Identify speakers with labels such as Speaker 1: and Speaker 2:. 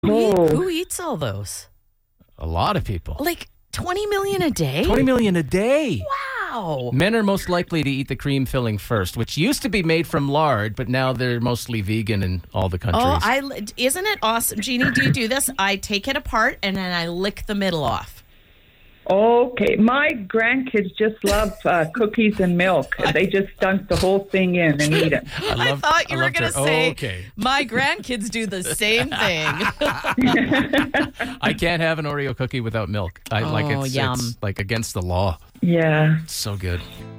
Speaker 1: Who eats all those?
Speaker 2: A lot of people.
Speaker 1: Like 20 million a day?
Speaker 2: 20 million a day.
Speaker 1: Wow.
Speaker 2: Men are most likely to eat the cream filling first, which used to be made from lard, but now they're mostly vegan in all the countries.
Speaker 1: Isn't it awesome, Jeannie? Do you do this? I take it apart and then I lick the middle off.
Speaker 3: Okay, my grandkids just love cookies and milk. They just dunk the whole thing in and eat it.
Speaker 1: I thought you were going to say, my grandkids do the same thing.
Speaker 2: I can't have an Oreo cookie without milk. I like it.
Speaker 1: Yum.
Speaker 2: It's like against the law.
Speaker 3: Yeah.
Speaker 2: It's so good.